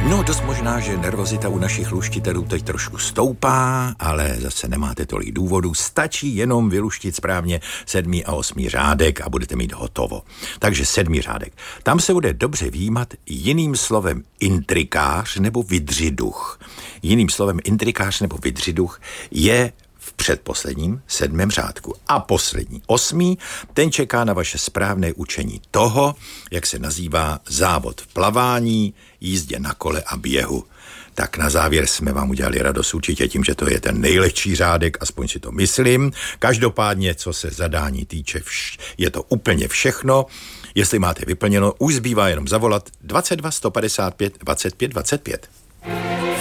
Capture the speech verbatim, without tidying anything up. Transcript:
No, dost možná, že nervozita u našich luštitelů teď trošku stoupá, ale zase nemáte tolik důvodů. Stačí jenom vyluštit správně sedmý a osmý řádek a budete mít hotovo. Takže sedmý řádek. Tam se bude dobře výjímat jiným slovem intrikář nebo vydřiduch. Jiným slovem intrikář nebo vydřiduch je v předposledním sedmém řádku. A poslední, osmý, ten čeká na vaše správné učení toho, jak se nazývá závod v plavání, jízdě na kole a běhu. Tak na závěr jsme vám udělali radost určitě tím, že to je ten nejlehčí řádek, aspoň si to myslím. Každopádně, co se zadání týče, vš- je to úplně všechno. Jestli máte vyplněno, už zbývá jenom zavolat dvacet dva sto padesát pět dvacet pět dvacet pět.